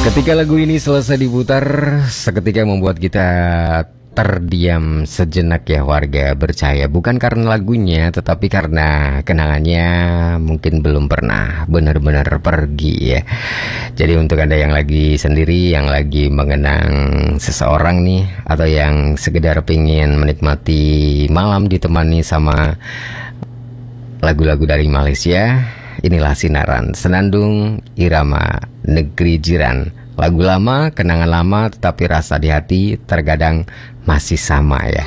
Ketika lagu ini selesai diputar, seketika membuat kita terdiam sejenak ya warga percaya. Bukan karena lagunya, tetapi karena kenangannya mungkin belum pernah benar-benar pergi ya. Jadi untuk Anda yang lagi sendiri, yang lagi mengenang seseorang nih, atau yang sekedar pengen menikmati malam ditemani sama lagu-lagu dari Malaysia, inilah sinaran Senandung Irama Negeri Jiran. Lagu lama, kenangan lama, tetapi rasa di hati terkadang masih sama ya.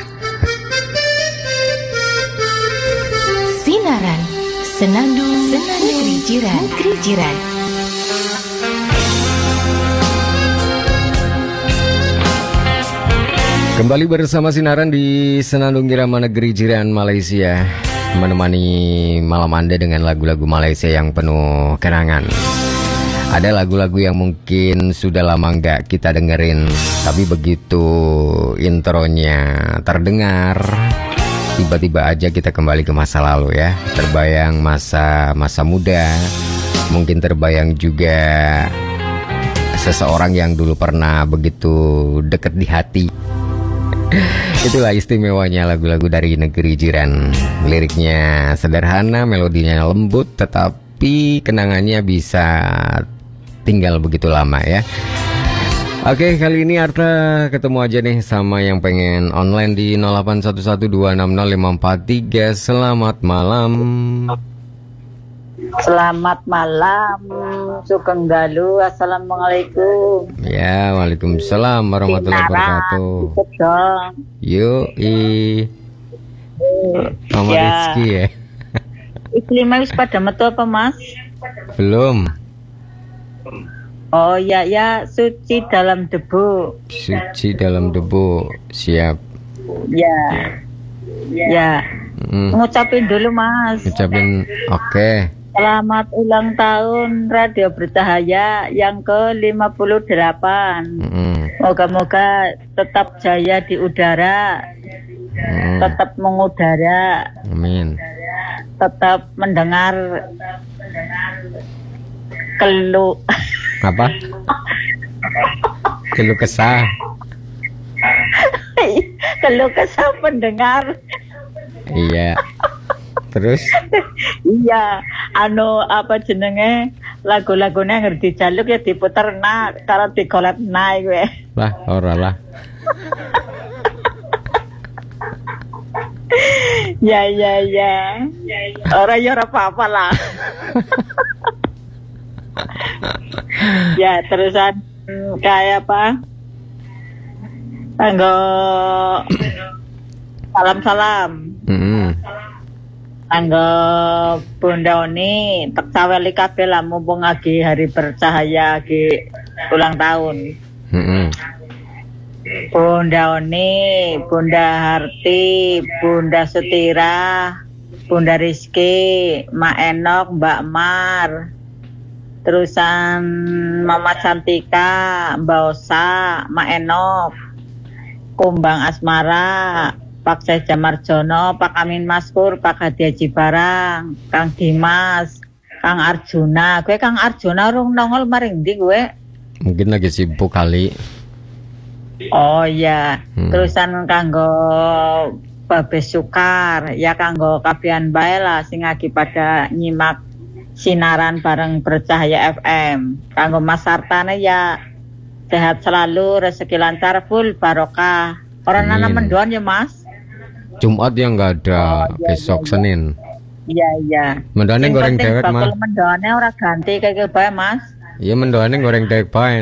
Sinaran Senandung Negeri Jiran. Negeri Jiran. Kembali bersama sinaran di Senandung Irama Negeri Jiran Malaysia, menemani malam Anda dengan lagu-lagu Malaysia yang penuh kenangan. Ada lagu-lagu yang mungkin sudah lama nggak kita dengerin, tapi begitu intronya terdengar, tiba-tiba aja kita kembali ke masa lalu ya. Terbayang masa muda, mungkin terbayang juga seseorang yang dulu pernah begitu dekat di hati. Itulah istimewanya lagu-lagu dari Negeri Jiran. Liriknya sederhana, melodinya lembut, tetapi kenangannya bisa tinggal begitu lama ya. Oke, kali ini Arta ketemu aja nih sama yang pengen online di 0811260543. Selamat malam. Selamat malam, Sugeng Dalu. Assalamualaikum. Ya, waalaikumsalam warahmatullahi wabarakatuh. Yuk, Mama ya. Rizky ya. Istri wis pada metu apa Mas? Belum. Oh ya, suci dalam debu. Suci dalam debu, siap. Ya. Ngucapin dulu Mas. Ngucapin, oke. Selamat ulang tahun Radio Bercahaya yang ke-58. Moga-moga tetap jaya di udara, tetap mengudara. Amin. Tetap mendengar keluh. Apa? Keluh kesah. Keluh kesah pendengar. Iya. Terus? Iya, apa jenenge, lagu-lagunya ngerti jaluk ya diputer karena digolet naik gue. Lah, ora lah. Ya. Ora apa-apa lah. Ya, terusan kayak apa? Tanggo salam-salam. Tanggo Bunda Oni tak saweli kabeh lah mumpung lagi hari bercahaya lagi ulang tahun. Bunda Oni, Bunda Harti, Bunda Sutira, Bunda Rizky, Mak Enok, Mbak Mar, terusan Mama Cantika, Mbak Osa, Mak Enok, Kumbang Asmara, Pak Seja Marjono, Pak Amin Maskur, Pak Hadi Haji Barang, Kang Dimas, Kang Arjuna. Gue Kang Arjuna urung nongol maring ndi gue? Mungkin lagi sibuk kali. Oh iya. Terusan kanggo Babe Sukar, ya kanggo kabian bae lah sing lagi pada nyimak sinaran bareng Bercahaya FM. Kanggo Mas Sartane ya sehat selalu, rezeki lancar, full barokah. Orang nanam mendoan ya Mas. Jumat yang nggak ada, besok Senin. Iya. Mendoannya goreng dewek Mas. Mendoannya ora ganti kayak bae Mas. Iya, mendoannya goreng dewek bae.